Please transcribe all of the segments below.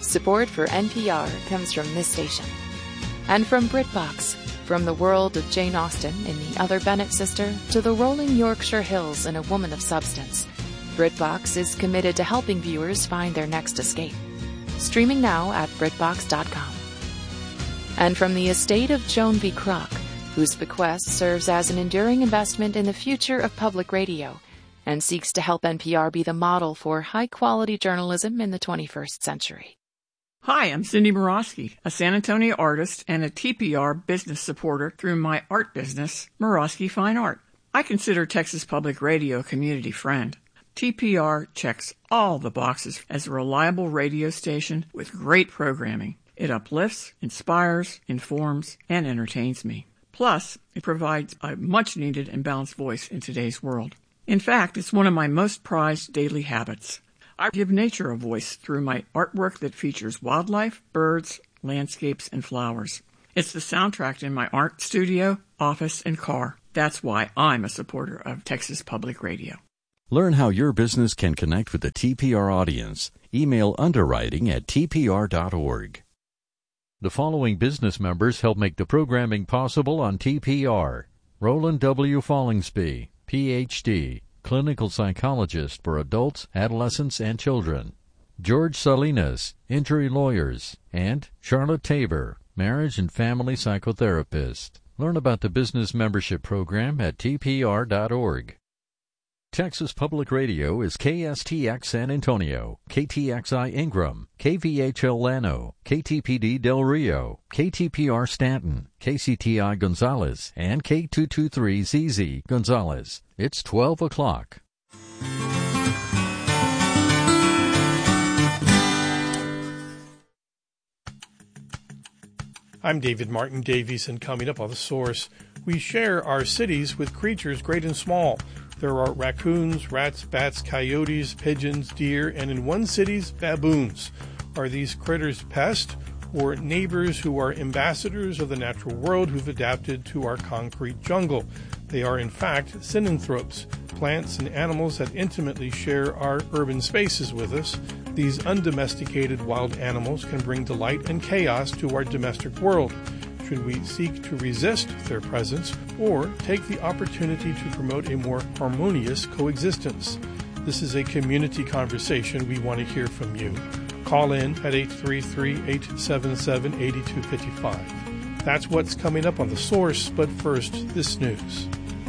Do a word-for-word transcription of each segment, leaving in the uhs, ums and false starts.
Support for N P R comes from this station. And from BritBox, from the world of Jane Austen in The Other Bennet Sister to the rolling Yorkshire Hills in A Woman of Substance, BritBox is committed to helping viewers find their next escape. Streaming now at Britbox dot com. And from the estate of Joan B. Kroc, whose bequest serves as an enduring investment in the future of public radio and seeks to help N P R be the model for high-quality journalism in the twenty-first century. Hi, I'm Cindy Morosky, a San Antonio artist and a T P R business supporter through my art business, Morosky Fine Art. I consider Texas Public Radio a community friend. T P R checks all the boxes as a reliable radio station with great programming. It uplifts, inspires, informs, and entertains me. Plus, it provides a much-needed and balanced voice in today's world. In fact, it's one of my most prized daily habits. I give nature a voice through my artwork that features wildlife, birds, landscapes, and flowers. It's the soundtrack in my art studio, office, and car. That's why I'm a supporter of Texas Public Radio. Learn how your business can connect with the T P R audience. Email underwriting at T P R dot org. The following business members help make the programming possible on T P R. Roland W. Follingsby, P H D, clinical psychologist for adults, adolescents, and children. George Salinas, injury lawyers. And Charlotte Tabor, marriage and family psychotherapist. Learn about the business membership program at T P R dot org. Texas Public Radio is K S T X San Antonio, K T X I Ingram, K V H L Llano, K T P D Del Rio, K T P R Stanton, K C T I Gonzales, and K two twenty-three Z Z Gonzales. It's twelve o'clock. I'm David Martin Davies, and coming up on The Source, we share our cities with creatures great and small. There are raccoons, rats, bats, coyotes, pigeons, deer, and in one city's baboons. Are these critters pests or neighbors who are ambassadors of the natural world who've adapted to our concrete jungle? They are, in fact, synanthropes, plants and animals that intimately share our urban spaces with us. These undomesticated wild animals can bring delight and chaos to our domestic world. Should we seek to resist their presence or take the opportunity to promote a more harmonious coexistence? This is a community conversation. We want to hear from you. Call in at eight three three, eight seven seven, eight two five five. That's what's coming up on The Source, but first, this news.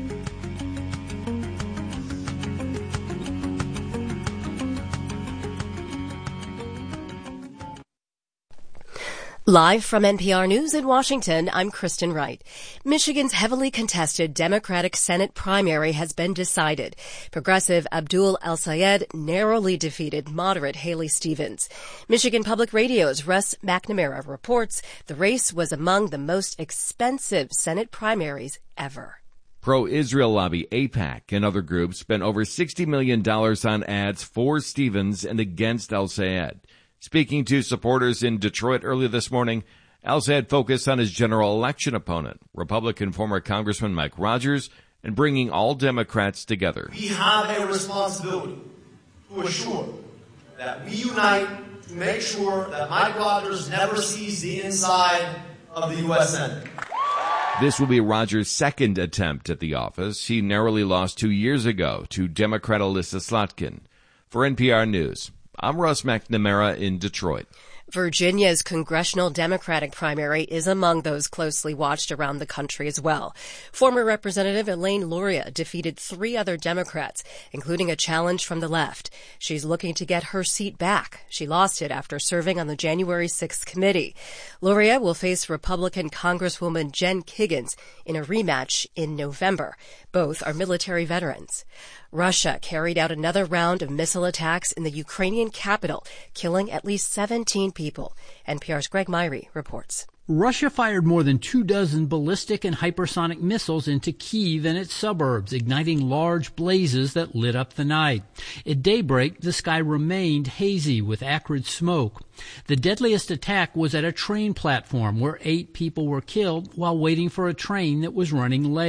Live from N P R News in Washington, I'm Kristen Wright. Michigan's heavily contested Democratic Senate primary has been decided. Progressive Abdul El-Sayed narrowly defeated moderate Haley Stevens. Michigan Public Radio's Russ McNamara reports the race was among the most expensive Senate primaries ever. Pro-Israel lobby AIPAC and other groups spent over sixty million dollars on ads for Stevens and against El-Sayed. Speaking to supporters in Detroit earlier this morning, El-Sayed focused on his general election opponent, Republican former Congressman Mike Rogers, and bringing all Democrats together. We have a responsibility to assure that we unite to make sure that Mike Rogers never sees the inside of the U S Senate. This will be Rogers' second attempt at the office. He narrowly lost two years ago to Democrat Alyssa Slotkin. For N P R News, I'm Russ McNamara in Detroit. Virginia's congressional Democratic primary is among those closely watched around the country as well. Former Representative Elaine Luria defeated three other Democrats, including a challenge from the left. She's looking to get her seat back. She lost it after serving on the January sixth committee. Luria will face Republican Congresswoman Jen Kiggans in a rematch in November. Both are military veterans. Russia carried out another round of missile attacks in the Ukrainian capital, killing at least seventeen people. N P R's Greg Myrie reports. Russia fired more than two dozen ballistic and hypersonic missiles into Kyiv and its suburbs, igniting large blazes that lit up the night. At daybreak, the sky remained hazy with acrid smoke. The deadliest attack was at a train platform where eight people were killed while waiting for a train that was running late.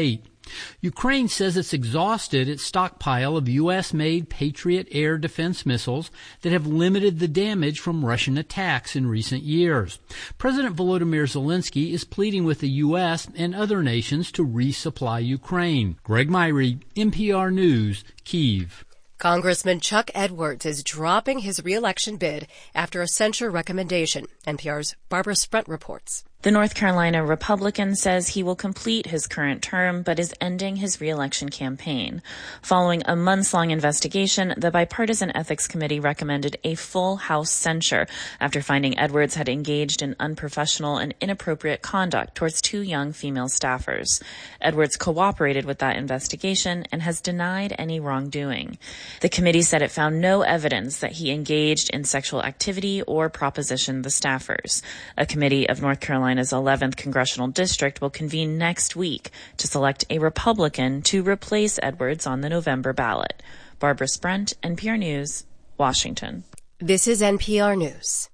Ukraine says it's exhausted its stockpile of U S-made Patriot air defense missiles that have limited the damage from Russian attacks in recent years. President Volodymyr Zelensky is pleading with the U S and other nations to resupply Ukraine. Greg Myrie, N P R News, Kyiv. Congressman Chuck Edwards is dropping his re-election bid after a censure recommendation. N P R's Barbara Sprent reports. The North Carolina Republican says he will complete his current term but is ending his re-election campaign. Following a months-long investigation, the Bipartisan Ethics Committee recommended a full House censure after finding Edwards had engaged in unprofessional and inappropriate conduct towards two young female staffers. Edwards cooperated with that investigation and has denied any wrongdoing. The committee said it found no evidence that he engaged in sexual activity or propositioned the staffers. A committee of North Carolina Carolina's eleventh congressional district will convene next week to select a Republican to replace Edwards on the November ballot. Barbara Sprent, N P R News, Washington. This is N P R News.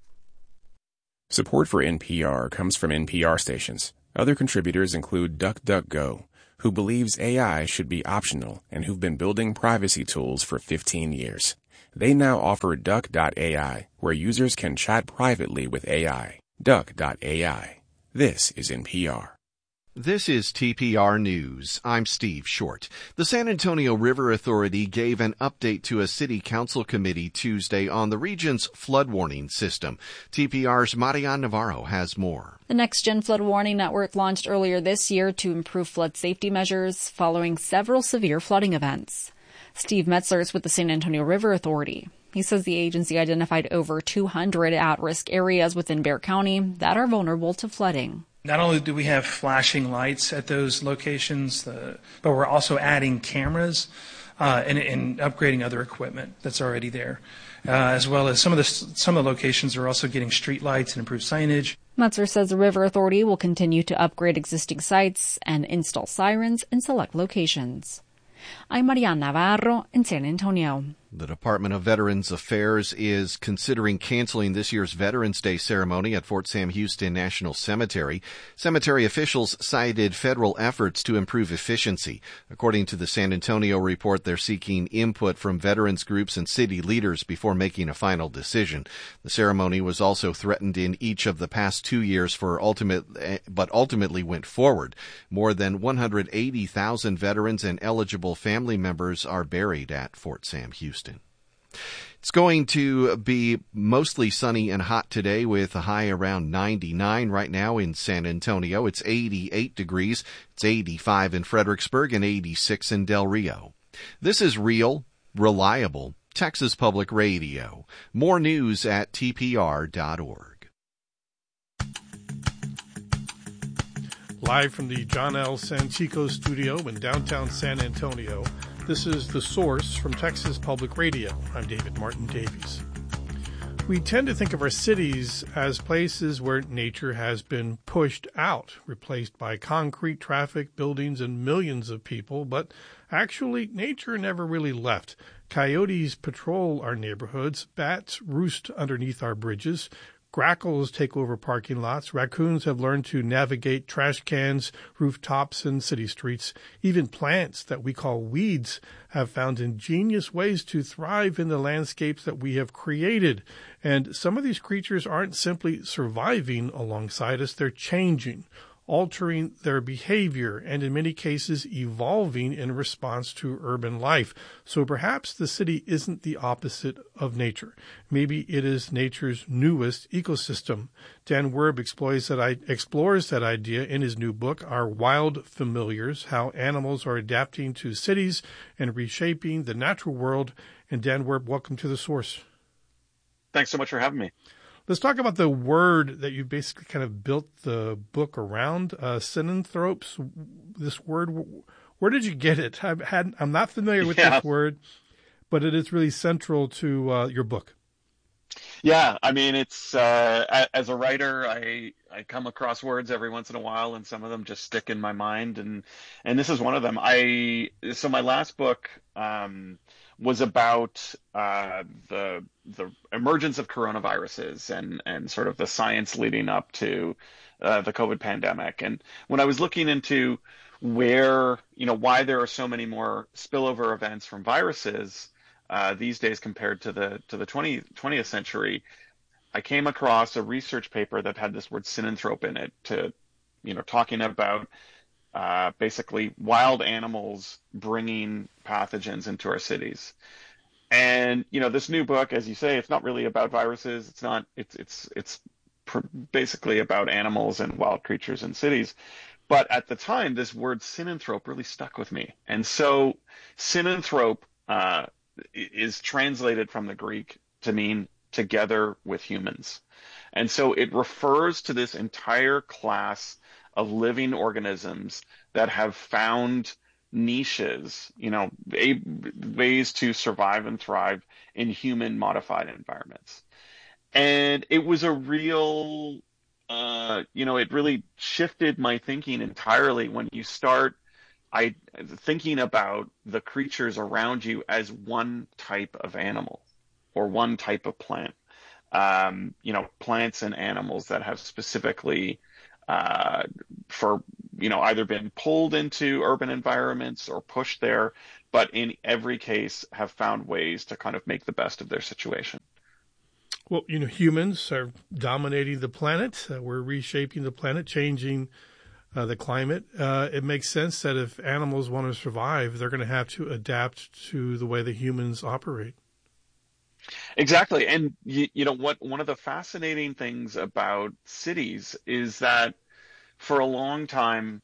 Support for N P R comes from N P R stations. Other contributors include DuckDuckGo, who believes A I should be optional and who've been building privacy tools for fifteen years. They now offer Duck dot A I, where users can chat privately with A I. Duck dot A I. This is N P R. This is T P R News. I'm Steve Short. The San Antonio River Authority gave an update to a city council committee Tuesday on the region's flood warning system. T P R's Marian Navarro has more. The Next-Gen Flood Warning Network launched earlier this year to improve flood safety measures following several severe flooding events. Steve Metzler is with the San Antonio River Authority. He says the agency identified over two hundred at-risk areas within Bexar County that are vulnerable to flooding. Not only do we have flashing lights at those locations, uh, but we're also adding cameras uh, and, and upgrading other equipment that's already there, uh, as well as some of the some of the locations are also getting street lights and improved signage. Metzler says the River Authority will continue to upgrade existing sites and install sirens in select locations. I'm Marian Navarro in San Antonio. The Department of Veterans Affairs is considering canceling this year's Veterans Day ceremony at Fort Sam Houston National Cemetery. Cemetery officials cited federal efforts to improve efficiency. According to the San Antonio report, they're seeking input from veterans groups and city leaders before making a final decision. The ceremony was also threatened in each of the past two years for ultimate, but ultimately went forward. More than one hundred eighty thousand veterans and eligible family members are buried at Fort Sam Houston. It's going to be mostly sunny and hot today with a high around ninety-nine right now in San Antonio. It's eighty-eight degrees. It's eighty-five in Fredericksburg and eighty-six in Del Rio. This is real, reliable Texas Public Radio. More news at T P R dot org. Live from the John L. Sanchico studio in downtown San Antonio, this is The Source from Texas Public Radio. I'm David Martin Davies. We tend to think of our cities as places where nature has been pushed out, replaced by concrete, traffic, buildings, and millions of people, but actually nature never really left. Coyotes patrol our neighborhoods, bats roost underneath our bridges, grackles take over parking lots. Raccoons have learned to navigate trash cans, rooftops, and city streets. Even plants that we call weeds have found ingenious ways to thrive in the landscapes that we have created. And some of these creatures aren't simply surviving alongside us, they're changing, altering their behavior, and in many cases evolving in response to urban life. So perhaps the city isn't the opposite of nature. Maybe it is nature's newest ecosystem. Dan Werb explores that, explores that idea in his new book, Our Wild Familiars, How Animals Are Adapting to Cities and Reshaping the Natural World. And Dan Werb, welcome to The Source. Thanks so much for having me. Let's talk about the word that you basically kind of built the book around, uh, synanthropes. This word, where did you get it? I've had, I'm not familiar with yeah. this word, but it is really central to uh, your book. Yeah, I mean, it's uh, as a writer, I I come across words every once in a while, and some of them just stick in my mind, and and this is one of them. I so my last book um, was about uh, the the emergence of coronaviruses and and sort of the science leading up to uh, the COVID pandemic. And when I was looking into where, you know, why there are so many more spillover events from viruses uh, these days compared to the to the twentieth century, I came across a research paper that had this word synanthrope in it, to, you know, talking about uh, basically wild animals bringing pathogens into our cities. And, you know, this new book, as you say, it's not really about viruses. It's not, it's, it's, it's pr- basically about animals and wild creatures in cities. But at the time, this word synanthrope really stuck with me. And so synanthrope uh, is translated from the Greek to mean together with humans. And so it refers to this entire class of living organisms that have found niches, you know, a, ways to survive and thrive in human modified environments. And it was a real, uh, you know, it really shifted my thinking entirely when you start I thinking about the creatures around you as one type of animal or one type of plant. Um, you know, plants and animals that have specifically uh, for, you know, either been pulled into urban environments or pushed there, but in every case have found ways to kind of make the best of their situation. Well, you know, humans are dominating the planet. Uh, we're reshaping the planet, changing uh, the climate. Uh, it makes sense that if animals want to survive, they're going to have to adapt to the way the humans operate. Exactly. And, you, you know, what one of the fascinating things about cities is that for a long time,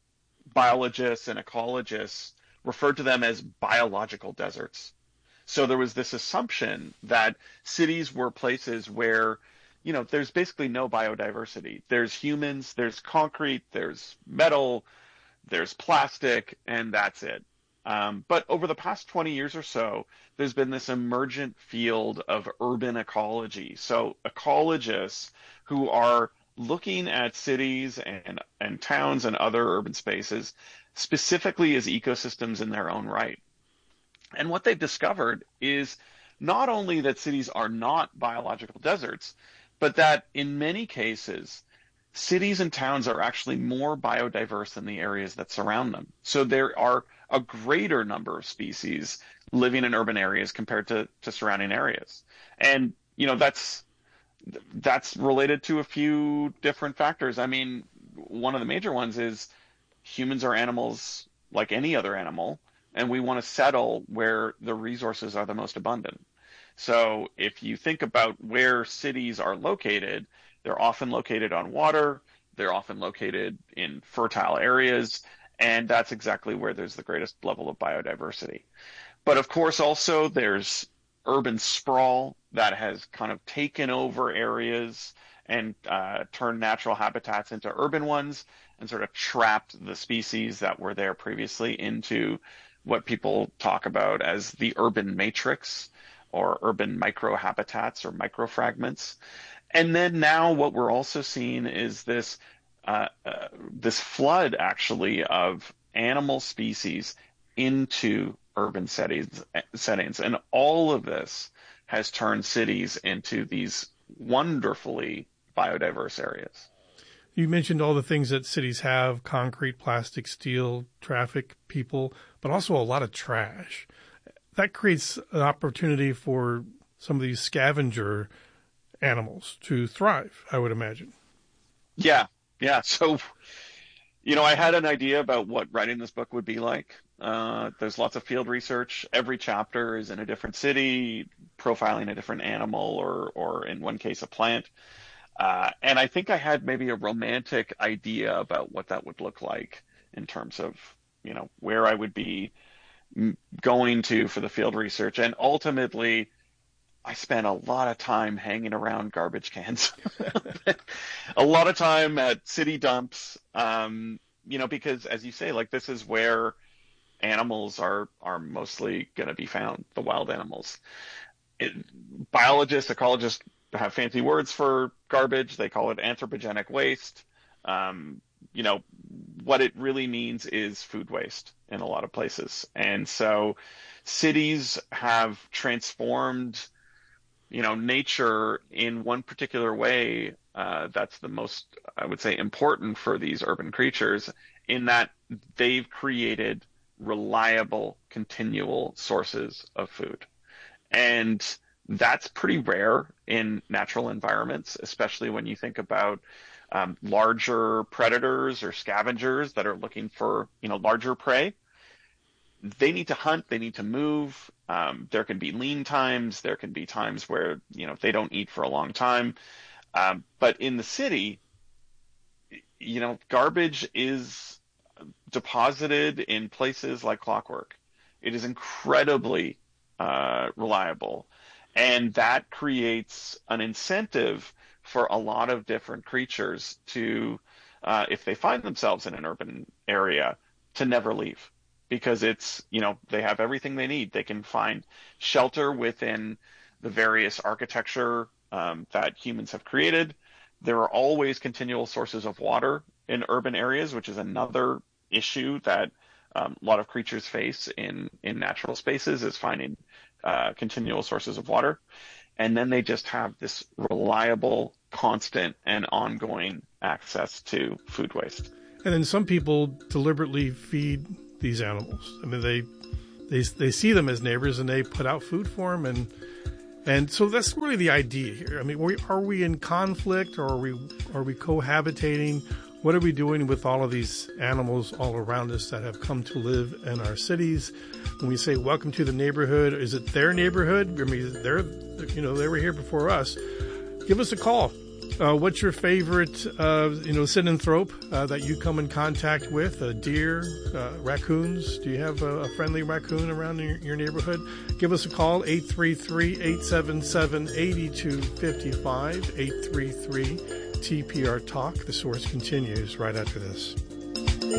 biologists and ecologists referred to them as biological deserts. So there was this assumption that cities were places where, you know, there's basically no biodiversity. There's humans, there's concrete, there's metal, there's plastic, and that's it. Um, but over the past twenty years or so, there's been this emergent field of urban ecology. So ecologists who are looking at cities and, and towns and other urban spaces specifically as ecosystems in their own right. And what they've discovered is not only that cities are not biological deserts, but that in many cases, cities and towns are actually more biodiverse than the areas that surround them. So there are a greater number of species living in urban areas compared to, to surrounding areas. And, you know, that's that's related to a few different factors. I mean, one of the major ones is humans are animals like any other animal, and we want to settle where the resources are the most abundant. So if you think about where cities are located, they're often located on water, they're often located in fertile areas, and that's exactly where there's the greatest level of biodiversity. But of course, also there's urban sprawl that has kind of taken over areas and uh, turned natural habitats into urban ones and sort of trapped the species that were there previously into what people talk about as the urban matrix or urban microhabitats or microfragments. And then now what we're also seeing is this uh, uh, this flood actually of animal species into urban settings, settings. And all of this has turned cities into these wonderfully biodiverse areas. You mentioned all the things that cities have: concrete, plastic, steel, traffic, people, but also a lot of trash. That creates an opportunity for some of these scavenger animals to thrive, I would imagine. Yeah, yeah. So, you know, I had an idea about what writing this book would be like. Uh, there's lots of field research. Every chapter is in a different city, profiling a different animal or, or in one case, a plant. Uh, and I think I had maybe a romantic idea about what that would look like in terms of, you know, where I would be going to for the field research. And ultimately, I spent a lot of time hanging around garbage cans, a lot of time at city dumps, um, you know, because as you say, like this is where animals are, are mostly going to be found, the wild animals. It, biologists, ecologists have fancy words for garbage. They call it anthropogenic waste. Um, you know, what it really means is food waste in a lot of places. And so cities have transformed, you know, nature in one particular way uh, that's the most, I would say, important for these urban creatures, in that they've created reliable, continual sources of food. And that's pretty rare in natural environments, especially when you think about um, larger predators or scavengers that are looking for, you know, larger prey. They need to hunt, they need to move. Um, there can be lean times. There can be times where, you know, they don't eat for a long time. Um, but in the city, you know, garbage is deposited in places like clockwork. It is incredibly uh, reliable. And that creates an incentive for a lot of different creatures to, uh, if they find themselves in an urban area, to never leave. Because it's, you know, they have everything they need. They can find shelter within the various architecture um, that humans have created. There are always continual sources of water in urban areas, which is another issue that um, a lot of creatures face in, in natural spaces, is finding uh, continual sources of water. And then they just have this reliable, constant, and ongoing access to food waste. And then some people deliberately feed these animals. I mean, they they they see them as neighbors, and they put out food for them, and and so that's really the idea here. I mean, we, are we in conflict, or are we are we cohabitating? What are we doing with all of these animals all around us that have come to live in our cities? When we say welcome to the neighborhood, is it their neighborhood? I mean, they're you know they were here before us. Give us a call. Uh, what's your favorite, uh, you know, synanthrope uh, that you come in contact with? Uh, deer, uh, raccoons? Do you have a, a friendly raccoon around your, your neighborhood? Give us a call, eight three three, eight seven seven, eight two five five, eight three three T P R Talk. The Source continues right after this.